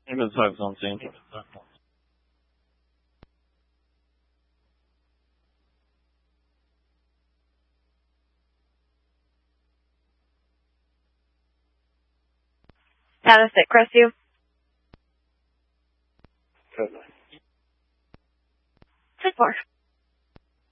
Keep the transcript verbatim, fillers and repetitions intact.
Even focus on scene. Status at Crestview. Good. ten four.